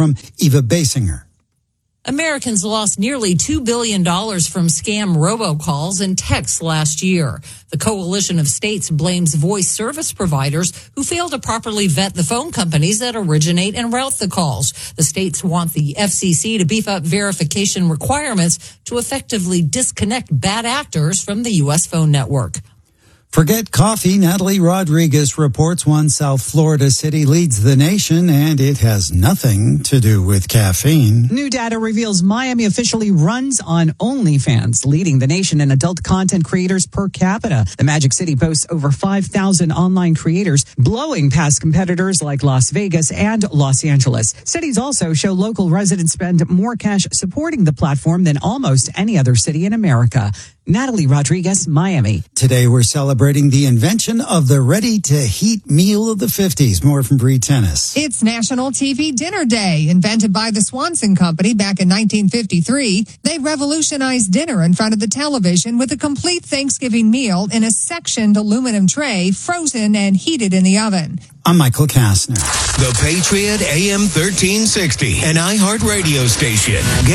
from Eva Basinger. Americans lost nearly $2 billion from scam robocalls and texts last year. The coalition of states blames voice service providers who fail to properly vet the phone companies that originate and route the calls. The states want the FCC to beef up verification requirements to effectively disconnect bad actors from the U.S. phone network. Forget coffee. Natalie Rodriguez reports one South Florida city leads the nation, and it has nothing to do with caffeine. New data reveals Miami officially runs on OnlyFans, leading the nation in adult content creators per capita. The Magic City boasts over 5,000 online creators, blowing past competitors like Las Vegas and Los Angeles. Cities also show local residents spend more cash supporting the platform than almost any other city in America. Natalie Rodriguez, Miami. Today we're celebrating the invention of the ready-to-heat meal of the 50s. More from Bree Tennis. It's National TV Dinner Day. Invented by the Swanson Company back in 1953, they revolutionized dinner in front of the television with a complete Thanksgiving meal in a sectioned aluminum tray, frozen and heated in the oven. I'm Michael Kastner. The Patriot AM 1360, an iHeart radio station.